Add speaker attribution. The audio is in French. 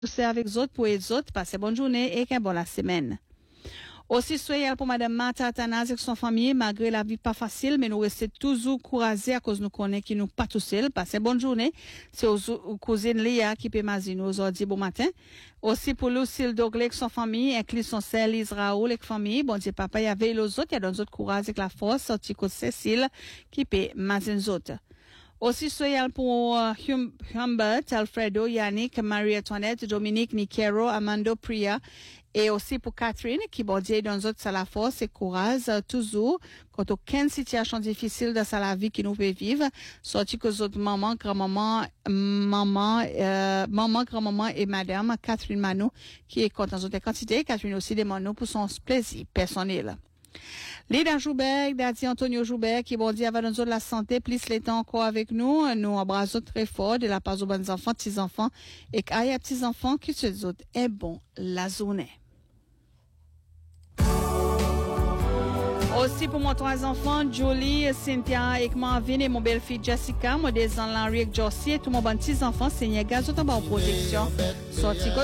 Speaker 1: c'est avec les autres pour les autres. Passez bonne journée et qu'un bon la semaine. Aussi, soyez pour Madame Martha Athanase et son famille, malgré la vie pas facile, mais nous restons toujours courageux à cause nous connaissons qui nous pas tout seuls. Passez bonne journée. C'est aux cousines Léa qui peut maziner aujourd'hui bon matin. Aussi pour Lucille Dogley et son famille, inclus son sel Israël et famille. Bon Dieu, papa, il y avait les autres, il y a d'autres autres courage avec la force, sorti côté Cécile qui peut maziner les autres. Aussi, soyez pour Humbert, Alfredo, Yannick, Marie-Antoinette, Dominique, Niquero, Amando, Priya, et aussi pour Catherine, qui bon Dieu dans notre la force et courage, toujours, quand aucune situation difficile dans la vie qui nous fait vivre, sorti que les autres maman, grand-maman, grand-maman et madame, Catherine Manou, qui est content de quantité, Catherine aussi demande nous pour son plaisir personnel. Lida Joubert, Daddy Antonio Joubert, qui bon Dieu avant nous de la santé, plus les temps encore avec nous, nous embrassons très fort de la part aux bonnes enfants, petits enfants, et qu'il y a petits enfants qui se autres est bon la journée. Aussi pour mon trois enfants, Julie, Cynthia et Marvin et mon belle-fille Jessica, mon deux enfants Larry et Josie et tous mon bon petits enfants, Seigneur Gaz, autant en protection. Sorti